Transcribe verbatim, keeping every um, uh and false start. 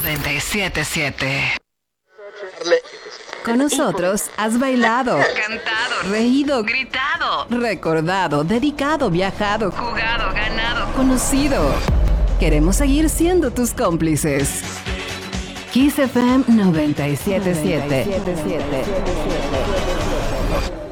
noventa y siete siete. Con nosotros has bailado, Cantado, reído, gritado, recordado, dedicado, viajado, jugado, ganado. conocido. Queremos seguir siendo tus cómplices. Kiss F M noventa y siete siete.